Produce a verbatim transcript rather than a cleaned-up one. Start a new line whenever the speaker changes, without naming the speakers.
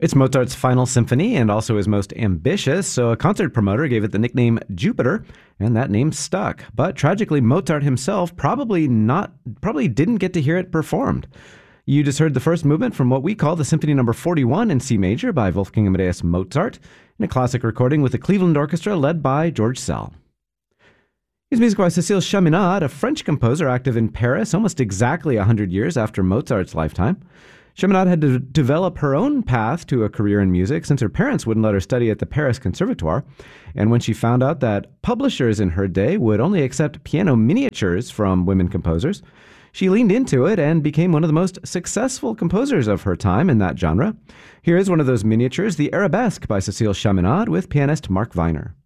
It's Mozart's final symphony and also his most ambitious, so a concert promoter gave it the nickname Jupiter, and that name stuck. But tragically, Mozart himself probably not probably didn't get to hear it performed. You just heard the first movement from what we call the Symphony Number forty-one in C major by Wolfgang Amadeus Mozart, in a classic recording with the Cleveland Orchestra led by George Szell. Here's music by Cécile Chaminade, a French composer active in Paris almost exactly one hundred years after Mozart's lifetime. Chaminade had to develop her own path to a career in music since her parents wouldn't let her study at the Paris Conservatoire. And when she found out that publishers in her day would only accept piano miniatures from women composers, she leaned into it and became one of the most successful composers of her time in that genre. Here is one of those miniatures, the Arabesque by Cécile Chaminade with pianist Mark Weiner.